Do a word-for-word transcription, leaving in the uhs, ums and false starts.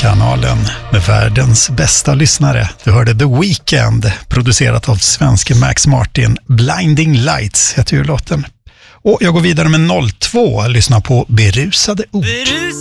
kanalen med världens bästa lyssnare. Du hörde The Weeknd, producerat av svenske Max Martin. Blinding Lights heter ju låten. Och jag går vidare med noll två, lyssna på Berusade ord.